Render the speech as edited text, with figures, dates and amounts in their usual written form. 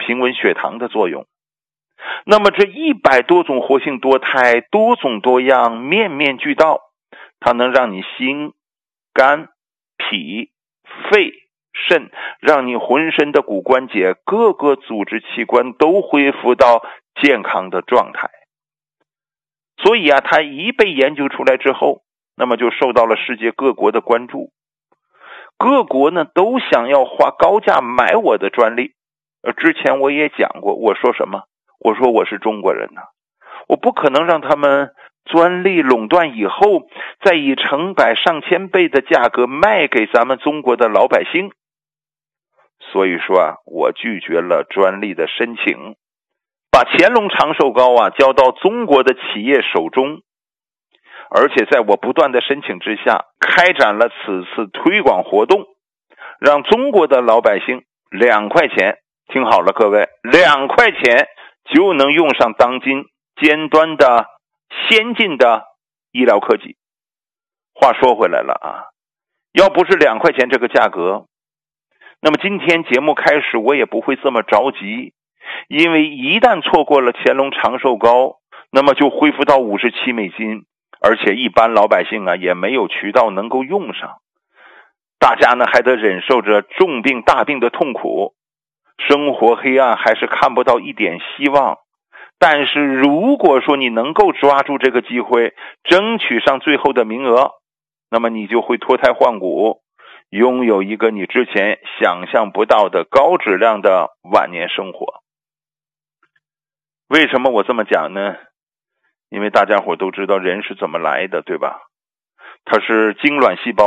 平稳血糖的作用。那么这100多种活性多肽，多种多样，面面俱到，它能让你心、肝、脾、肺、肾，让你浑身的骨关节、各个组织器官都恢复到健康的状态。所以它一被研究出来之后，那么就受到了世界各国的关注。各国呢都想要花高价买我的专利。之前我也讲过，我说什么？我说我是中国人呢，我不可能让他们专利垄断以后，再以成百上千倍的价格卖给咱们中国的老百姓。所以说我拒绝了专利的申请，把乾隆长寿膏交到中国的企业手中。而且在我不断的申请之下，开展了此次推广活动，让中国的老百姓2块钱，听好了各位，2块钱就能用上当今尖端的先进的医疗科技。话说回来了要不是2块钱这个价格，那么今天节目开始我也不会这么着急，因为一旦错过了乾隆长寿膏，那么就恢复到57美金，而且一般老百姓也没有渠道能够用上，大家呢还得忍受着重病大病的痛苦，生活黑暗，还是看不到一点希望。但是如果说你能够抓住这个机会，争取上最后的名额，那么你就会脱胎换骨，拥有一个你之前想象不到的高质量的晚年生活。为什么我这么讲呢？因为大家伙都知道人是怎么来的，对吧？它是精卵细胞